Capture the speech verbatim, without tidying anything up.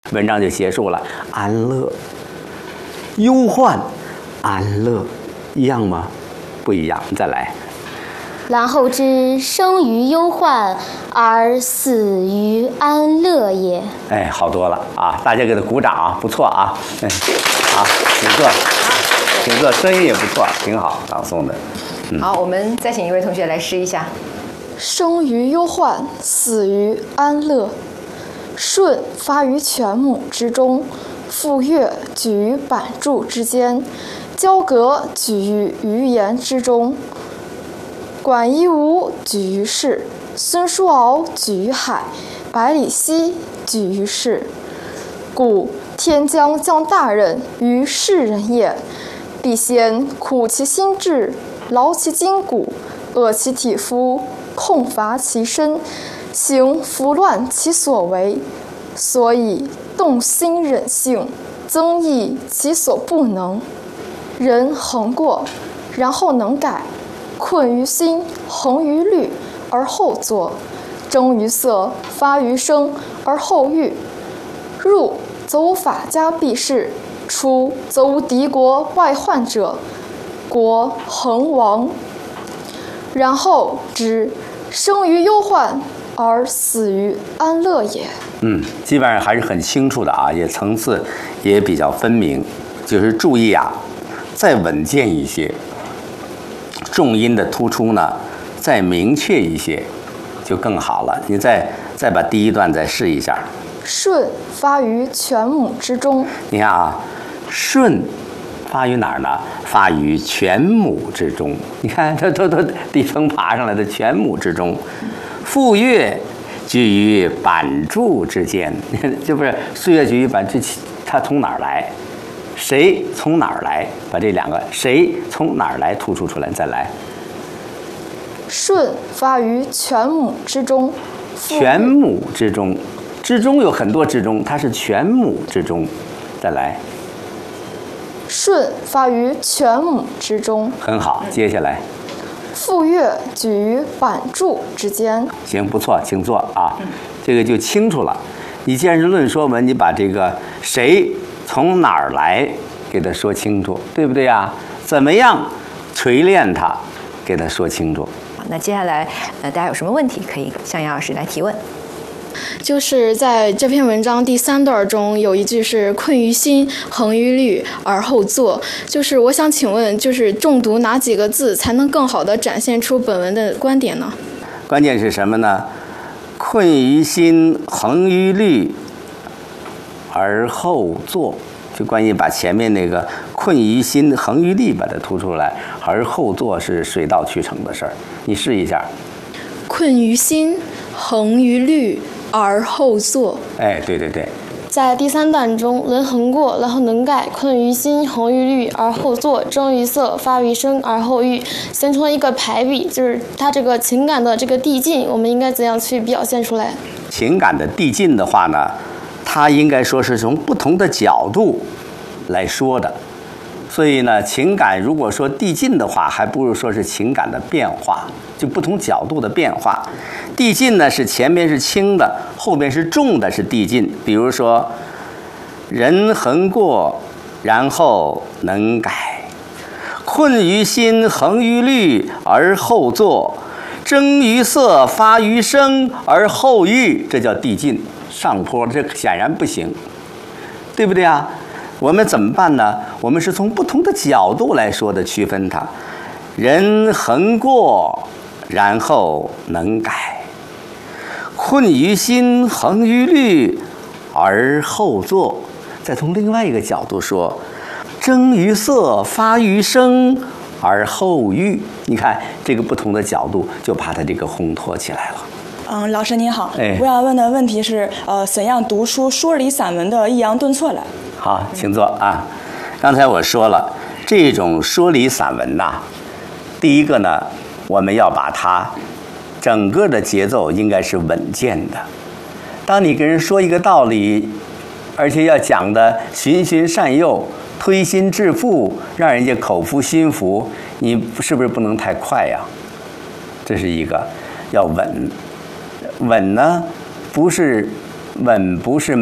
文章就结束了。安乐、忧患、安乐，一样吗？不一样。再来。 然后之生于忧患而死于安乐也。 哎，好多了啊！大家给他鼓掌啊，不错啊。哎，好，请坐，请坐，声音也不错，挺好，朗诵的。 嗯、好，我们再请一位同学来试一下。 生于忧患，死于安乐。舜发于犬母之中，傅说举于版柱之间，交葛举于鱼盐之中。管夷吾举于市，孙叔敖举于海，百里奚举于市。故天将降大任于世人也，必先苦其心志，劳其筋骨，饿其体肤，空乏其身，行拂乱其所为。所以动心忍性，增益其所不能。人恒过，然后能改。困于心，恒于虑，而后作；征于色，发于声，而后喻。入则无法家避世，出则无敌国外患者，国恒亡。然后之生于忧患而死于安乐也。 嗯，基本上还是很清楚的啊，也层次也比较分明。就是注意啊，再稳健一些。重音的突出呢，再明确一些，就更好了。你再再把第一段再试一下。 舜发于犬母之中。 你看啊，舜发于哪儿呢？发于犬母之中。你看，它都都地层爬上来的犬母之中。傅说举于版柱之间，这不是傅说举于版柱，它从哪儿来？谁从哪儿来？把这两个谁从哪儿来突出出来，再来。 舜发于犬母之中。 犬母之中，之中有很多之中，它是犬母之中。再来。 舜发于犬母之中。 很好，接下来。 傅说举于版柱之间。 行，不错，请坐啊。这个就清楚了。你既然是论说文，你把这个谁从哪儿来给他说清楚，对不对呀？怎么样锤炼他，给他说清楚。 那接下来，呃，大家有什么问题可以向杨老师来提问？ 就是在这篇文章第三段中有一句是“困于心，恒于虑，而后作”。就是我想请问，就是重读哪几个字才能更好地展现出本文的观点呢？ 关键是什么呢？困于心，恒于虑，而后作。就关于把前面那个困于心，恒于虑把它突出来，而后作是水到渠成的事儿。你试一下。 困于心，恒于虑，而后作。 哎，对对对。 在第三段中，人恒过，然后能盖，困于心，恒于虑，而后作；征于色，发于声，而后喻，形成一个排比，就是它这个情感的这个递进，我们应该怎样去表现出来？ 情感的递进的话呢，它应该说是从不同的角度来说的。所以呢，情感如果说递进的话，还不如说是情感的变化，就不同角度的变化。递进呢是前边是轻的，后边是重的，是递进。比如说，人恒过，然后能改；困于心，恒于虑，而后作；征于色，发于声，而后喻。这叫递进，上坡，这显然不行，对不对啊？我们怎么办呢？我们是从不同的角度来说的，区分它。人恒过，然后能改；困于心，恒于虑，而后作。再从另外一个角度说，征于色，发于声，而后喻。你看这个不同的角度，就把它这个烘托起来了。 嗯，老师您好， 哎， 我想问的问题是，呃，怎样读出说理散文的抑扬顿挫来？ 好，请坐啊。刚才我说了，这种说理散文呐，第一个呢，我们要把它整个的节奏应该是稳健的。当你跟人说一个道理，而且要讲的循循善诱、推心置腹，让人家口服心服，你是不是不能太快呀？这是一个，要稳。稳呢，不是稳，不是